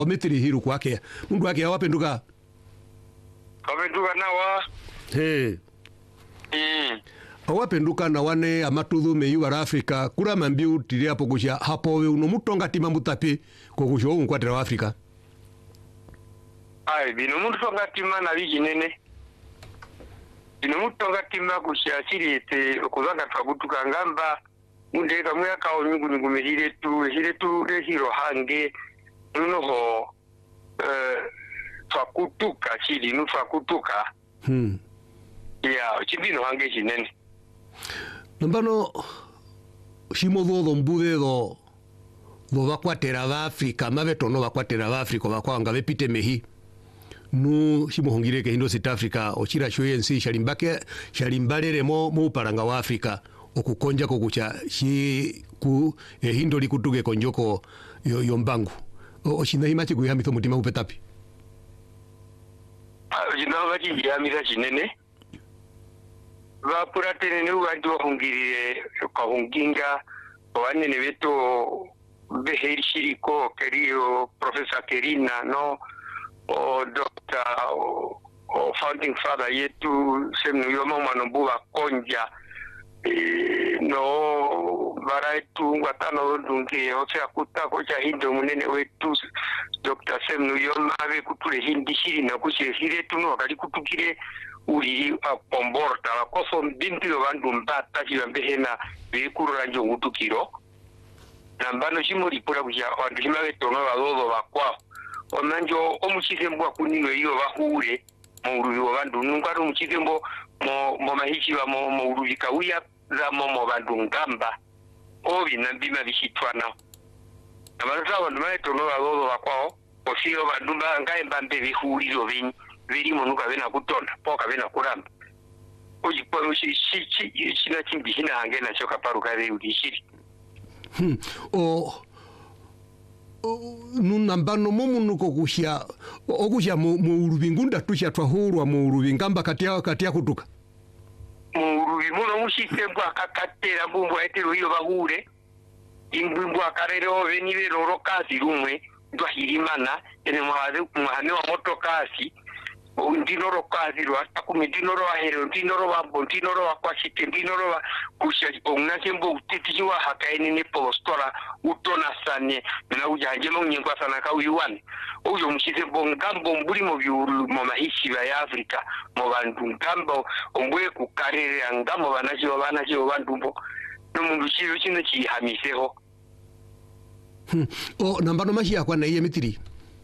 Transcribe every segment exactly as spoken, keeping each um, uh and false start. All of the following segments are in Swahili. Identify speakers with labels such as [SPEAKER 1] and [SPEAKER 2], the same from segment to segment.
[SPEAKER 1] ometiri hiru kwake mundu wake awapenduka
[SPEAKER 2] awapenduka nawa
[SPEAKER 1] he
[SPEAKER 2] mm
[SPEAKER 1] awapenduka na wane amatuthu meyu wa Afrika kura mambiu tiri hapo kusha hapo we uno mutonga tima mutapi kokusho unkwatira wa Afrika
[SPEAKER 2] ai bino mutonga tima na bijinene bino mutonga tima kusha sirite okuzanga twagutuka ngamba munde kamwe akawo nyungu ngumehire tu hire tu hiro hange nunoho eh twakutuka chiri nu twakutuka
[SPEAKER 1] hmm
[SPEAKER 2] ya chibino hange chinene
[SPEAKER 1] nambano shimo dhodo mbude do do bakwatera ba Afrika mabeto no bakwatera ba Afrika bakwanga bepite mehi nu shimo hongire ke hindo South Africa ochira shoyensi shalimbake shalimbalere mo mu paranga wa Afrika okukonja kokucha shi ku eh, hindo likutuge konjoko yo, yo mbangu oshinda himachi kuyamitho mutima upetapi
[SPEAKER 2] ojina bachi yamira chinene vapura tenene uvanti wahungirire kahunginga wanene veto beheri shiriko keriyo Professor Kerina no o Doctor o, o founding father yetu semnu yoma manombuwa konja e, no varaitu ngwatano dunge ose akuta kocha hindo munene wetu Doctor semnu yoma ave kutule hindi shiri na kushe hire tuno wakali kutukire uri akomborta la koso binti yo bandu mbata chibambehena bekurura njo ngutukiro nambano chimuri pura kuja wandu chimawe tono badodo bakwa onanjo omuchizembo kunino iyo bahure mu urubi wa bandu nungaro muchizembo mo mo mahichi ba mo mo urubi kawia za mo mo bandu ngamba obi nambima bishitwana nabana bandu mawe tono badodo bakwa osio bandu ngai mbambe bihuriro binyi veri munuka vena kutona poka vena kuramba uji kwa ushi shichi shina chimbi hina hangena shoka paruka ve udishiri
[SPEAKER 1] hmm o nunambano momunuko kushia okushia mu, mu urubingunda tushia twahurwa mu urubingamba katia katia kutuka
[SPEAKER 2] mu urubi muno mushisembo akakatera mbumbo etero iyo bahure imbumbo akarero veni vero rokazi rumwe ndwahirimana ene mwaze mwahane wa motokasi ndinoro kazi ro akumi ndinoro ahero ndinoro wambo ndinoro wakwashite ndinoro wa kusha ongasembo utiti wa hakaini ni postora utona sane na ujanje mo nyengwa sana ka uyiwane uyo mushite bongambo mbuli mo byuru mo mahishi ya Afrika mo bantu ngambo ombwe ku karere angamo banaje banaje bantu mbo no mundu chiyo chino chihamiseho
[SPEAKER 1] hmm o nambano mashi akwa na iye mitiri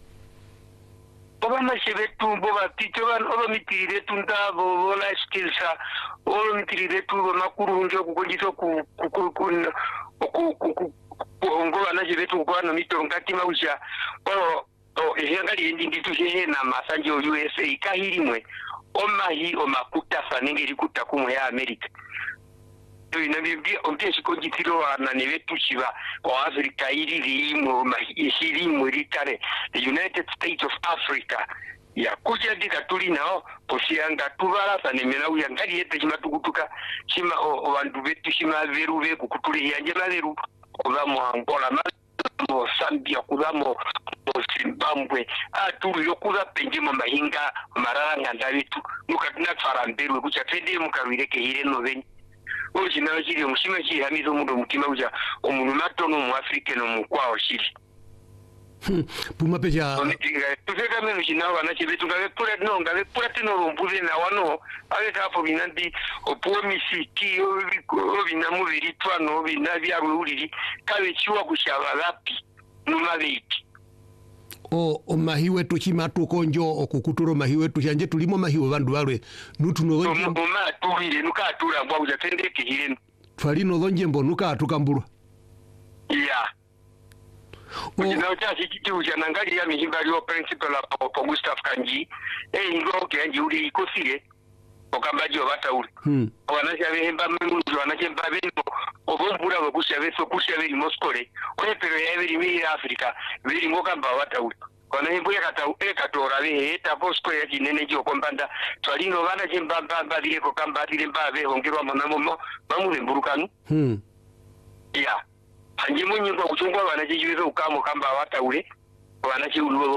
[SPEAKER 2] Oba mashebetu boba titoban oba mitirire tunda bo la skillsa oba mitirire tu makuru njo kukonjiso ku ku ku ku ongola na jebetu kwa no mito ngati mausha o o ehangali ndi tuje na masanje U S A kahirimwe omahi omakuta sanengeri kutakumwe ya America inabibia onte sikojitiro na nevetu chiva wa Afrika iri rimo mahishiri muritare the United States of Africa ya kuja dika tuli nao posianga tubara sana mena uyangali yete chima tukutuka chima o bandu betu chima veru ve kukutuli yanje veru kuzamo Angola mo Zambia kuzamo Zimbabwe aturu yokuza penje mu mahinga maranga ndabitu nukatuna faramberu kucha tende mukawireke hire no veni oji na jiri mushima ji hamizo mundu mutima uja omuntu matono mu Afrika no mukwao shiri
[SPEAKER 1] puma peja
[SPEAKER 2] tufeka meno jina wana chibetu ngave pura no ngave pura tino mbuze na wano ave tapo binandi opuo misiki obina mubiri twano bina bya ruliri kabe chiwa kushaba lapi numabiti
[SPEAKER 1] o o mahiwe tu chimatu konjo okukuturo mahiwe tu chanje tulimo mahiwe bandu balwe nutuno
[SPEAKER 2] donje moma tulire nuka atura ngwa uja tendeke hireno
[SPEAKER 1] twalino donje mbo nuka atukambulwa
[SPEAKER 2] yeah ojina uchashi kiti uja nangali ya mihimba liyo principal la Papa Gustav Kanji eh ngo kenji uli ikosire okambaji obata uli
[SPEAKER 1] hmm
[SPEAKER 2] wanasha behemba mungu wanasha babeno obombura bakusha beso kusha beli moskole oye pero ya beli mi Afrika beli ngoka mba wata uli kona himbo ya kata ekatora be eta posko ya kinene jo kombanda twalino bana jembamba badire ko kamba dire mbabe hongerwa manamo bamule mburukanu
[SPEAKER 1] hmm
[SPEAKER 2] ya hanje munyi kwa kuchungwa bana jijiwe ukamo kamba wata uli wana chi ulu